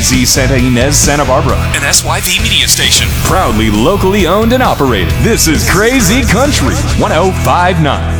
KKZ Santa Ynez, Santa Barbara. An SYV media station. Proudly locally owned and operated. This is Crazy Country 1059.